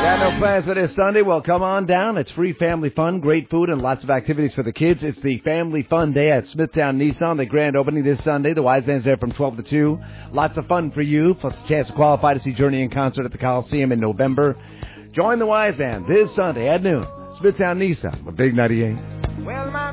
Got no plans for this Sunday? Well, come on down. It's free family fun, great food, and lots of activities for the kids. It's the Family Fun Day at Smithtown Nissan, the grand opening this Sunday. The Wise Man's there from 12 to 2. Lots of fun for you, plus a chance to qualify to see Journey in concert at the Coliseum in November. Join the Wise Man this Sunday at noon. Smithtown Nissan, a Big 98. Well,